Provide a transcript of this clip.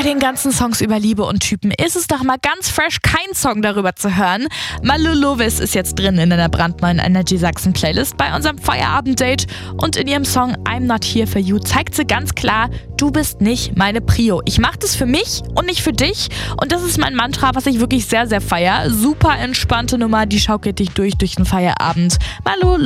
den ganzen Songs über Liebe und Typen ist es doch mal ganz fresh, keinen Song darüber zu hören. Malu Lovis ist jetzt drin in einer brandneuen Energy Sachsen Playlist bei unserem Feierabend-Date und in ihrem Song I'm Not Here For You zeigt sie ganz klar, du bist nicht meine Prio. Ich mache das für mich und nicht für dich und das ist mein Mantra, was ich wirklich sehr, sehr feiere. Super entspannte Nummer, die schaukelt dich durch den Feierabend. Malu